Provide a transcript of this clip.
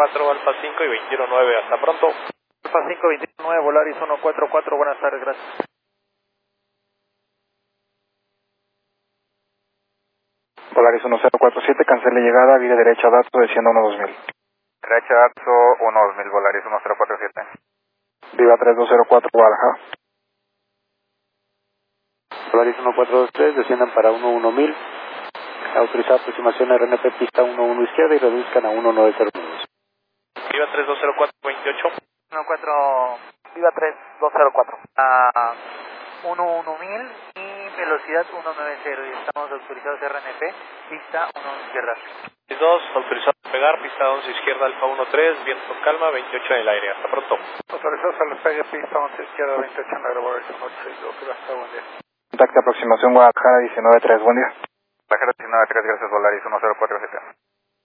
144, Alfa 5 y 219, hasta pronto. Alfa 5, 219, Volaris 144, buenas tardes, gracias. Volaris 1047, cancele llegada, vía derecha Datsu, desciendo 12000. Derecha Datsu 12000, Volaris 1047. Viva 3204, Guadalajara. Volaris 1423, desciendan para 11000. Autorizada aproximación RNP pista 11 izquierda y reduzcan a 1909. Viva 3204, 28. 14, Viva 3204. A 11000 y velocidad 190 y estamos autorizados RNP, pista 1 izquierda. 2, autorizado a pegar, pista 11 izquierda, Alfa 13, viento con calma, 28 en el aire, hasta pronto. Autorizados al despegue, pista 11 izquierda, 28 en la Volaris 162, gracias, buen día. Contacto aproximación Guadalajara 193, buen día. Guadalajara 193, gracias, Volaris 1047.